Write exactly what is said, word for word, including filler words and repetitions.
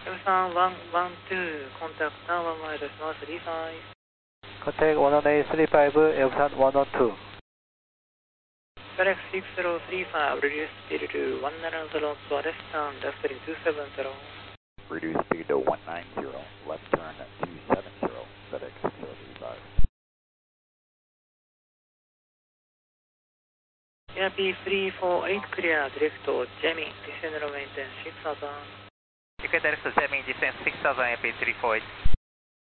エムスリーワンワンツー、コンタクトワンマイルします、スリーファイブ。 Contact one one eight three five, Elsan one oh two. Select six zero three five, reduce speed to one nine zero, to left turn, left heading two seven zero. Reduce speed to one nine zero, left turn two seven zero, FedEx six zero three five. Air P three four eight, clear, direct to Jamie, descend low maintenance six thousand. You can direct to Jamie, descend six thousand, A P three four eight.